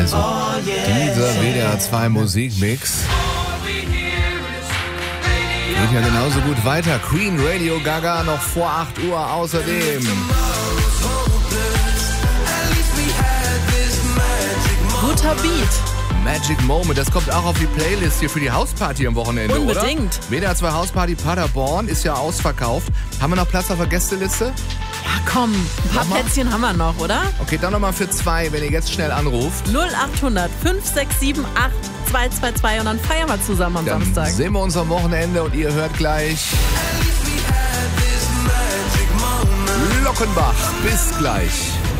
Also, dieser WDR 2 Musikmix geht ja genauso gut weiter. Queen, Radio Gaga noch vor 8 Uhr außerdem. Guter Beat. Magic Moment, das kommt auch auf die Playlist hier für die Hausparty am Wochenende, Unbedingt. Oder? WDR 2 Hausparty Paderborn ist ja ausverkauft. Haben wir noch Platz auf der Gästeliste? Ja, komm, ein paar Plätzchen haben wir noch, oder? Okay, dann nochmal für 2, wenn ihr jetzt schnell anruft. 0800 567 8222 und dann feiern wir zusammen am Dann Samstag. sehen wir uns am Wochenende und ihr hört gleich Lockenbach. Bis gleich.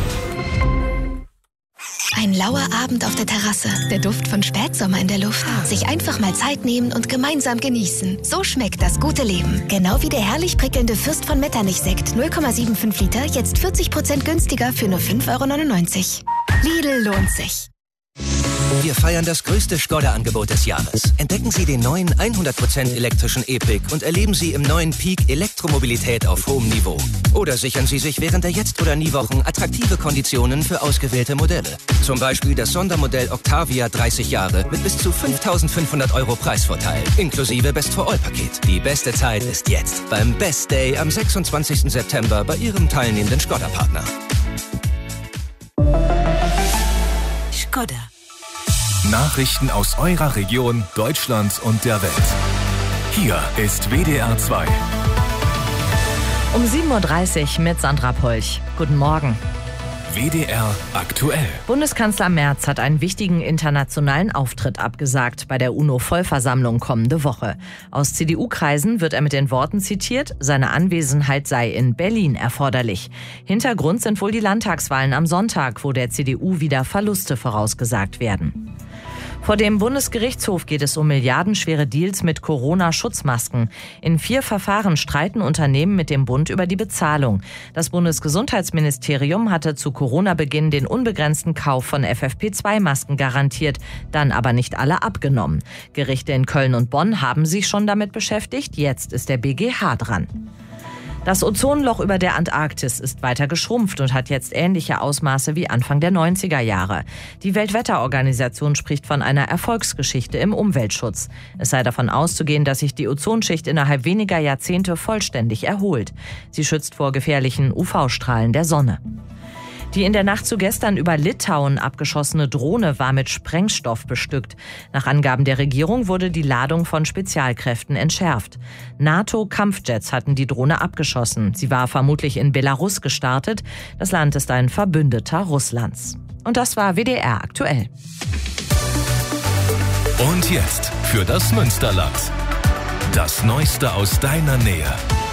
Ein lauer Abend auf der Terrasse, der Duft von Spätsommer in der Luft. Sich einfach mal Zeit nehmen und gemeinsam genießen. So schmeckt das gute Leben. Genau wie der herrlich prickelnde Fürst von Metternich-Sekt 0,75 Liter, jetzt 40% günstiger für nur 5,99 €. Lidl lohnt sich. Wir feiern das größte Skoda-Angebot des Jahres. Entdecken Sie den neuen 100% elektrischen E-Pick und erleben Sie im neuen Peak Elektromobilität auf hohem Niveau. Oder sichern Sie sich während der Jetzt-oder-Nie-Wochen attraktive Konditionen für ausgewählte Modelle. Zum Beispiel das Sondermodell Octavia 30 Jahre mit bis zu 5.500 € Preisvorteil, inklusive Best-for-All-Paket. Die beste Zeit ist jetzt beim Best Day am 26. September bei Ihrem teilnehmenden Skoda-Partner. Skoda. Nachrichten aus eurer Region, Deutschland und der Welt. Hier ist WDR 2. Um 7.30 Uhr mit Sandra Polch. Guten Morgen. WDR aktuell. Bundeskanzler Merz hat einen wichtigen internationalen Auftritt abgesagt bei der UNO-Vollversammlung kommende Woche. Aus CDU-Kreisen wird er mit den Worten zitiert, seine Anwesenheit sei in Berlin erforderlich. Hintergrund sind wohl die Landtagswahlen am Sonntag, wo der CDU wieder Verluste vorausgesagt werden. Vor dem Bundesgerichtshof geht es um milliardenschwere Deals mit Corona-Schutzmasken. In 4 Verfahren streiten Unternehmen mit dem Bund über die Bezahlung. Das Bundesgesundheitsministerium hatte zu Corona-Beginn den unbegrenzten Kauf von FFP2-Masken garantiert, dann aber nicht alle abgenommen. Gerichte in Köln und Bonn haben sich schon damit beschäftigt, jetzt ist der BGH dran. Das Ozonloch über der Antarktis ist weiter geschrumpft und hat jetzt ähnliche Ausmaße wie Anfang der 90er Jahre. Die Weltwetterorganisation spricht von einer Erfolgsgeschichte im Umweltschutz. Es sei davon auszugehen, dass sich die Ozonschicht innerhalb weniger Jahrzehnte vollständig erholt. Sie schützt vor gefährlichen UV-Strahlen der Sonne. Die in der Nacht zu gestern über Litauen abgeschossene Drohne war mit Sprengstoff bestückt. Nach Angaben der Regierung wurde die Ladung von Spezialkräften entschärft. NATO-Kampfjets hatten die Drohne abgeschossen. Sie war vermutlich in Belarus gestartet. Das Land ist ein Verbündeter Russlands. Und das war WDR aktuell. Und jetzt für das Münsterland. Das Neueste aus deiner Nähe.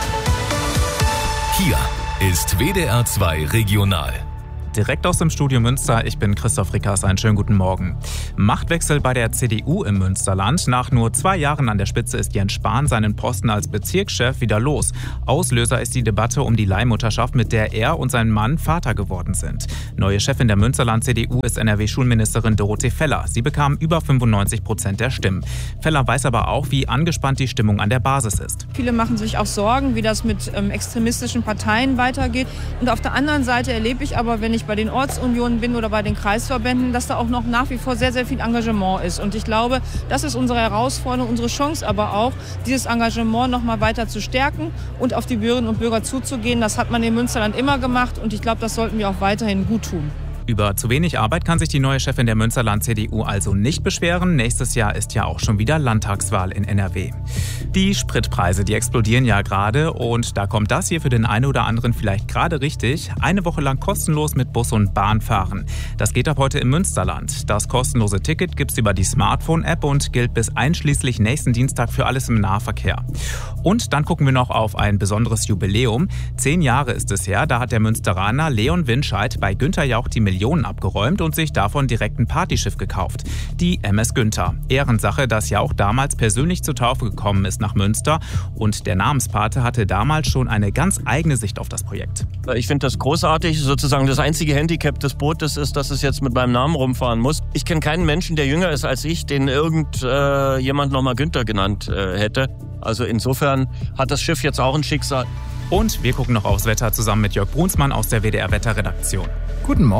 Hier ist WDR 2 Regional. Direkt aus dem Studio Münster, ich bin Christoph Rickers, einen schönen guten Morgen. Machtwechsel bei der CDU im Münsterland. Nach nur 2 Jahren an der Spitze ist Jens Spahn seinen Posten als Bezirkschef wieder los. Auslöser ist die Debatte um die Leihmutterschaft, mit der er und sein Mann Vater geworden sind. Neue Chefin der Münsterland-CDU ist NRW-Schulministerin Dorothee Feller. Sie bekam über 95% der Stimmen. Feller weiß aber auch, wie angespannt die Stimmung an der Basis ist. Viele machen sich auch Sorgen, wie das mit extremistischen Parteien weitergeht. Und auf der anderen Seite erlebe ich aber, wenn ich bei den Ortsunionen bin oder bei den Kreisverbänden, dass da auch noch nach wie vor sehr, sehr viel Engagement ist. Und ich glaube, das ist unsere Herausforderung, unsere Chance aber auch, dieses Engagement noch mal weiter zu stärken und auf die Bürgerinnen und Bürger zuzugehen. Das hat man im Münsterland immer gemacht und ich glaube, das sollten wir auch weiterhin gut tun. Über zu wenig Arbeit kann sich die neue Chefin der Münsterland-CDU also nicht beschweren. Nächstes Jahr ist ja auch schon wieder Landtagswahl in NRW. Die Spritpreise, die explodieren ja gerade und da kommt das hier für den einen oder anderen vielleicht gerade richtig. Eine Woche lang kostenlos mit Bus und Bahn fahren. Das geht ab heute im Münsterland. Das kostenlose Ticket gibt's über die Smartphone-App und gilt bis einschließlich nächsten Dienstag für alles im Nahverkehr. Und dann gucken wir noch auf ein besonderes Jubiläum. 10 Jahre ist es her, da hat der Münsteraner Leon Winscheid bei Günther Jauch die Millionen abgeräumt und sich davon direkt ein Partyschiff gekauft. Die MS Günther. Ehrensache, dass Jauch damals persönlich zur Taufe gekommen ist nach Münster und der Namenspate hatte damals schon eine ganz eigene Sicht auf das Projekt. Ich finde das großartig. Sozusagen das einzige Handicap des Bootes ist, dass es jetzt mit meinem Namen rumfahren muss. Ich kenne keinen Menschen, der jünger ist als ich, den irgendjemand nochmal Günther genannt hätte. Also insofern hat das Schiff jetzt auch ein Schicksal. Und wir gucken noch aufs Wetter zusammen mit Jörg Brunsmann aus der WDR-Wetterredaktion. Guten Morgen.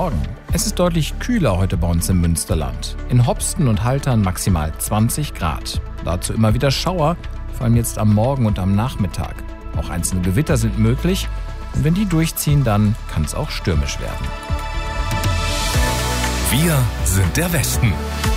Es ist deutlich kühler heute bei uns im Münsterland. In Hopsten und Haltern maximal 20 Grad. Dazu immer wieder Schauer, vor allem jetzt am Morgen und am Nachmittag. Auch einzelne Gewitter sind möglich. Und wenn die durchziehen, dann kann es auch stürmisch werden. Wir sind der Westen.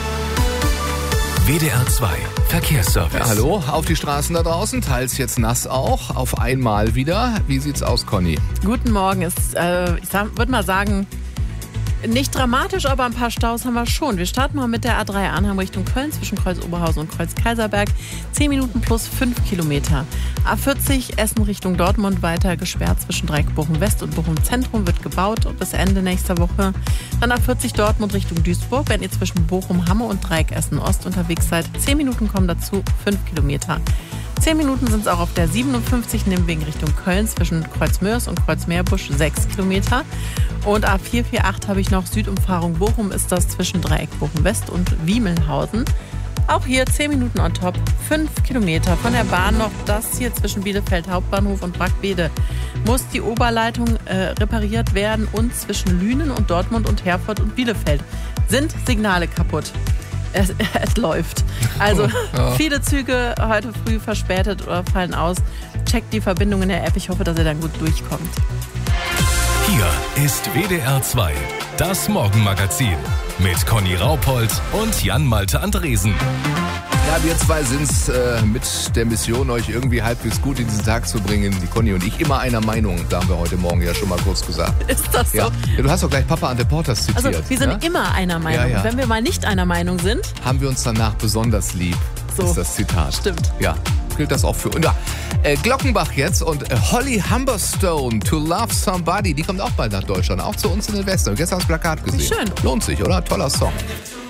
WDR 2 Verkehrsservice. Ja, hallo, auf die Straßen da draußen, teils jetzt nass auch, auf einmal wieder. Wie sieht's aus, Conny? Guten Morgen. Ich würde mal sagen, nicht dramatisch, aber ein paar Staus haben wir schon. Wir starten mal mit der A3 Arnhem Richtung Köln zwischen Kreuz Oberhausen und Kreuz Kaiserberg. 10 Minuten plus 5 Kilometer. A40 Essen Richtung Dortmund weiter gesperrt zwischen Dreieck Bochum West und Bochum Zentrum, wird gebaut bis Ende nächster Woche. Dann A40 Dortmund Richtung Duisburg, wenn ihr zwischen Bochum Hamme und Dreieck Essen Ost unterwegs seid. 10 Minuten kommen dazu, 5 Kilometer. 10 Minuten sind es auch auf der 57 Nimwegen Richtung Köln zwischen Kreuz Mörs und Kreuz Meerbusch, 6 Kilometer. Und A448 habe ich noch Südumfahrung Bochum, ist das zwischen Dreieck Bochum West und Wiemelhausen. Auch hier 10 Minuten on top, 5 Kilometer. Von der Bahn noch das hier zwischen Bielefeld Hauptbahnhof und Brackwede. Muss die Oberleitung repariert werden und zwischen Lünen und Dortmund und Herford und Bielefeld sind Signale kaputt. Es läuft. Also viele Züge heute früh verspätet oder fallen aus. Checkt die Verbindung in der App. Ich hoffe, dass ihr dann gut durchkommt. Hier ist WDR 2, das Morgenmagazin mit Conny Raupold und Jan-Malte Andresen. Ja, wir zwei sind's mit der Mission, euch irgendwie halbwegs gut in diesen Tag zu bringen. Die Conny und ich immer einer Meinung, da haben wir heute Morgen ja schon mal kurz gesagt. Ist das so? Ja, du hast doch gleich Papa Ante Portas zitiert. Also wir sind immer einer Meinung. Ja. Wenn wir mal nicht einer Meinung sind, haben wir uns danach besonders lieb, so ist das Zitat. Stimmt. Ja, gilt das auch für uns. Ja, Glockenbach jetzt und Holly Humberstone, To Love Somebody, die kommt auch bald nach Deutschland, auch zu uns in den Westen. Gestern das Plakat gesehen. Schön. Lohnt sich, oder? Toller Song.